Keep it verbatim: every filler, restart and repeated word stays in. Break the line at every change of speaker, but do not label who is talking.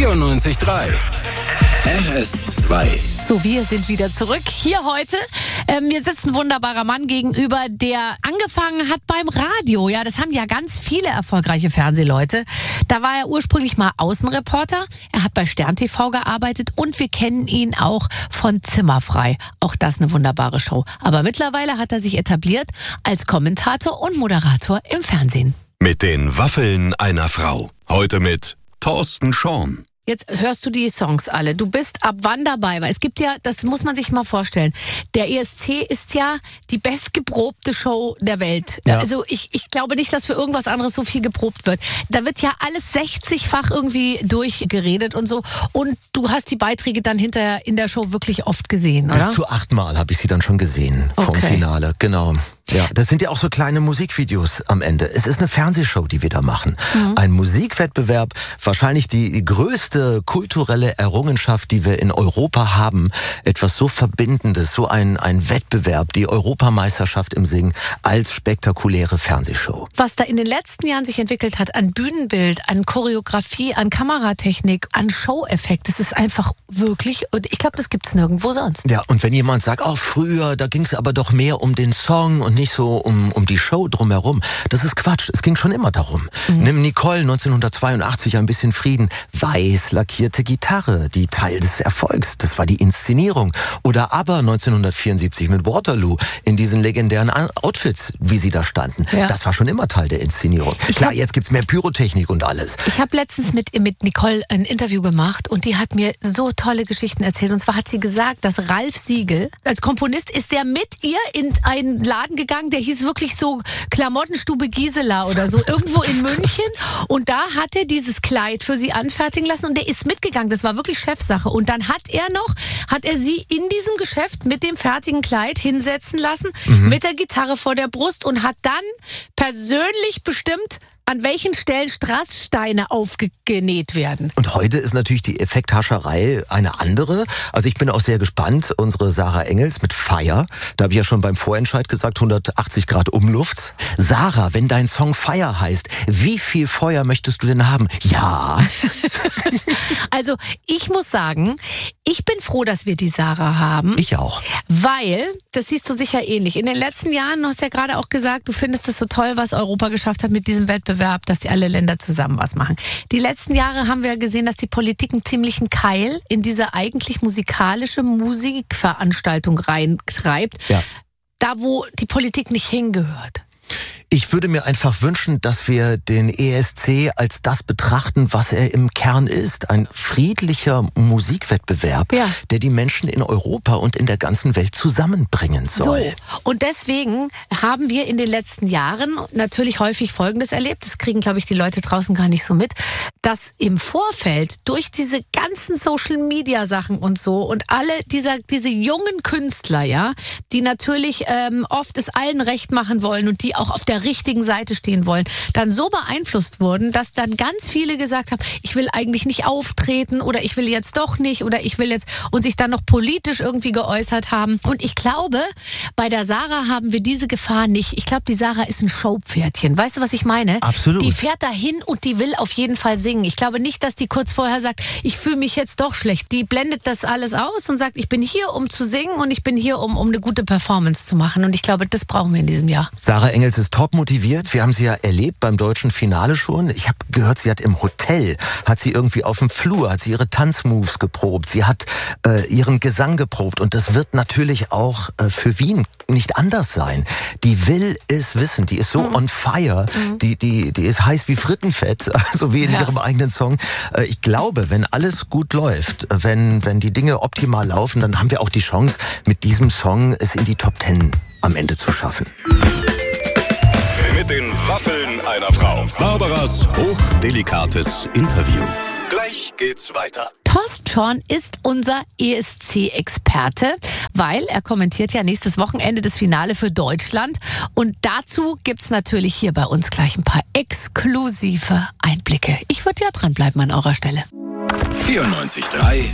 vierundneunzig Komma drei R S zwei.
So, wir sind wieder zurück hier heute. Ähm, mir sitzt ein wunderbarer Mann gegenüber, der angefangen hat beim Radio. Ja, das haben ja ganz viele erfolgreiche Fernsehleute. Da war er ursprünglich mal Außenreporter. Er hat bei Stern T V gearbeitet und wir kennen ihn auch von Zimmerfrei. Auch das eine wunderbare Show. Aber mittlerweile hat er sich etabliert als Kommentator und Moderator im Fernsehen.
Mit den Waffeln einer Frau. Heute mit Thorsten Schorn.
Jetzt hörst du die Songs alle. Du bist ab wann dabei? Weil es gibt ja, das muss man sich mal vorstellen, der E S C ist ja die bestgeprobte Show der Welt. Ja. Also ich, ich glaube nicht, dass für irgendwas anderes so viel geprobt wird. Da wird ja alles sechzigfach irgendwie durchgeredet und so. Und du hast die Beiträge dann hinterher in der Show wirklich oft gesehen, oder?
Bis zu achtmal habe ich sie dann schon gesehen vom
Okay.
Finale, genau. Ja, das sind ja auch so kleine Musikvideos am Ende. Es ist eine Fernsehshow, die wir da machen. Mhm. Ein Musikwettbewerb, wahrscheinlich die größte kulturelle Errungenschaft, die wir in Europa haben. Etwas so Verbindendes, so ein, ein Wettbewerb, die Europameisterschaft im Singen als spektakuläre Fernsehshow.
Was da in den letzten Jahren sich entwickelt hat an Bühnenbild, an Choreografie, an Kameratechnik, an Show-Effekt, das ist einfach wirklich, und ich glaube, das gibt's nirgendwo sonst.
Ja, und wenn jemand sagt, oh, früher, da ging es aber doch mehr um den Song und nicht so um, um die Show drumherum. Das ist Quatsch. Es ging schon immer darum. Mhm. Nimm Nicole neunzehnhundertzweiundachtzig, ein bisschen Frieden. Weiß lackierte Gitarre, die Teil des Erfolgs. Das war die Inszenierung. Oder ABBA neunzehnhundertvierundsiebzig mit Waterloo in diesen legendären Outfits, wie sie da standen. Ja. Das war schon immer Teil der Inszenierung. Ich Klar, hab, jetzt gibt's mehr Pyrotechnik und alles.
Ich habe letztens mit, mit Nicole ein Interview gemacht und die hat mir so tolle Geschichten erzählt. Und zwar hat sie gesagt, dass Ralf Siegel, als Komponist, ist der mit ihr in einen Laden gegangen, der hieß wirklich so Klamottenstube Gisela oder so, irgendwo in München. Und da hat er dieses Kleid für sie anfertigen lassen und der ist mitgegangen. Das war wirklich Chefsache. Und dann hat er noch, hat er sie in diesem Geschäft mit dem fertigen Kleid hinsetzen lassen, mhm. mit der Gitarre vor der Brust und hat dann persönlich bestimmt, an welchen Stellen Strasssteine aufgenäht werden.
Und heute ist natürlich die Effekthascherei eine andere. Also ich bin auch sehr gespannt. Unsere Sarah Engels mit Fire. Da habe ich ja schon beim Vorentscheid gesagt, hundertachtzig Grad Umluft. Sarah, wenn dein Song Fire heißt, wie viel Feuer möchtest du denn haben? Ja.
Also ich muss sagen, ich bin froh, dass wir die Sarah haben.
Ich auch.
Weil, das siehst du sicher ähnlich. In den letzten Jahren, du hast ja gerade auch gesagt, du findest es so toll, was Europa geschafft hat mit diesem Wettbewerb, dass die alle Länder zusammen was machen. Die letzten Jahre haben wir gesehen, dass die Politik einen ziemlichen Keil in diese eigentlich musikalische Musikveranstaltung reintreibt. Ja. Da, wo die Politik nicht hingehört.
Ich würde mir einfach wünschen, dass wir den E S C als das betrachten, was er im Kern ist. Ein friedlicher Musikwettbewerb, ja. der die Menschen in Europa und in der ganzen Welt zusammenbringen soll.
So. Und deswegen haben wir in den letzten Jahren natürlich häufig Folgendes erlebt. Das kriegen, glaube ich, die Leute draußen gar nicht so mit. Dass im Vorfeld durch diese ganzen Social-Media-Sachen und so und alle dieser, diese jungen Künstler, ja, die natürlich ähm, oft es allen recht machen wollen und die auch auf der richtigen Seite stehen wollen, dann so beeinflusst wurden, dass dann ganz viele gesagt haben, ich will eigentlich nicht auftreten oder ich will jetzt doch nicht oder ich will jetzt und sich dann noch politisch irgendwie geäußert haben. Und ich glaube, bei der Sarah haben wir diese Gefahr nicht. Ich glaube, die Sarah ist ein Showpferdchen. Weißt du, was ich meine?
Absolut.
Die fährt dahin und die will auf jeden Fall singen. Ich glaube nicht, dass die kurz vorher sagt, ich fühle mich jetzt doch schlecht. Die blendet das alles aus und sagt, ich bin hier, um zu singen und ich bin hier, um, um eine gute Performance zu machen. Und ich glaube, das brauchen wir in diesem Jahr.
Sarah Engels ist top motiviert. Wir haben sie ja erlebt beim deutschen Finale schon. Ich habe gehört, sie hat im Hotel, hat sie irgendwie auf dem Flur, hat sie ihre Tanzmoves geprobt. Sie hat äh, ihren Gesang geprobt. Und das wird natürlich auch äh, für Wien nicht anders sein. Die will es wissen. Die ist so mhm. on fire. Mhm. Die, die, die ist heiß wie Frittenfett, so wie in ja. ihrem eigenen Song. Äh, ich glaube, wenn alles gut läuft, wenn, wenn die Dinge optimal laufen, dann haben wir auch die Chance, mit diesem Song es in die Top Ten am Ende zu schaffen.
Mit den Waffeln einer Frau. Barbaras hochdelikates Interview. Gleich geht's weiter.
Thorsten Schorn ist unser E S C-Experte, weil er kommentiert ja nächstes Wochenende das Finale für Deutschland. Und dazu gibt's natürlich hier bei uns gleich ein paar exklusive Einblicke. Ich würde ja dranbleiben an eurer Stelle.
vierundneunzig Komma drei